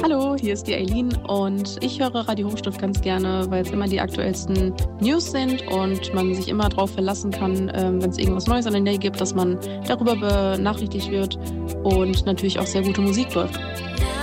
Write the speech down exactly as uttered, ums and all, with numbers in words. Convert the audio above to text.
Hallo, hier ist die Eileen und ich höre Radio Hochstift ganz gerne, weil es immer die aktuellsten News sind und man sich immer darauf verlassen kann, ähm, wenn es irgendwas Neues an der Nähe gibt, dass man darüber benachrichtigt wird und natürlich auch sehr gute Musik läuft.